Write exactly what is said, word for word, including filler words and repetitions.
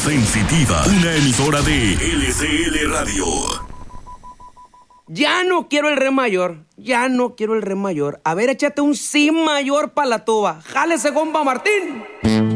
Sensitiva, una emisora de L C L Radio. Ya no quiero el re mayor, ya no quiero el re mayor. A ver, échate un si mayor pa' la tuba. ¡Jálese, compa Martín!